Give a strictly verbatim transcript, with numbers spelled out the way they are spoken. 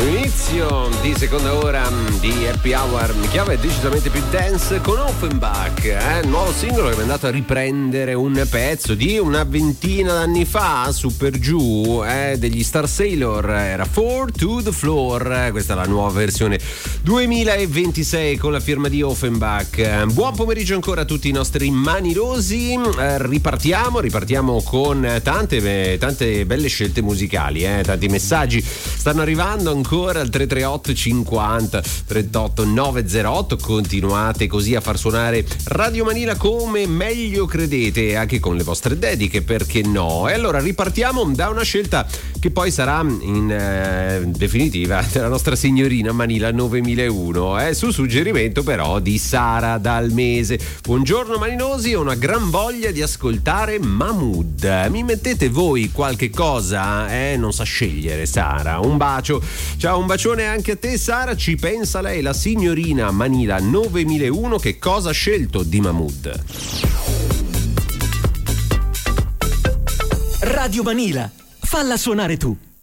Inizio di seconda ora di Happy Hour, chiave decisamente più dance con Offenbach, eh? Nuovo singolo che è andato a riprendere un pezzo di una ventina d'anni fa, su per giù, eh? degli Star Sailor, era Four to the Floor, questa è la nuova versione duemilaventisei con la firma di Offenbach. Buon pomeriggio ancora a tutti i nostri manirosi, eh, ripartiamo, ripartiamo con tante, tante belle scelte musicali, eh? Tanti messaggi stanno arrivando ancora al tre tre otto cinquanta trentotto novecentotto. Continuate così a far suonare Radio Manila come meglio credete, anche con le vostre dediche, perché no? E allora ripartiamo da una scelta che poi sarà in eh, definitiva della nostra signorina Manila novemilauno, eh, su suggerimento però di Sara Dal Mese. Buongiorno maninosi, ho una gran voglia di ascoltare Mahmood. Mi mettete voi qualche cosa? Eh, non sa scegliere Sara. Un bacio. Ciao, un bacione anche a te Sara. Ci pensa lei, la signorina Manila novemilauno, che cosa ha scelto di Mahmood? Radio Manila, falla suonare tu.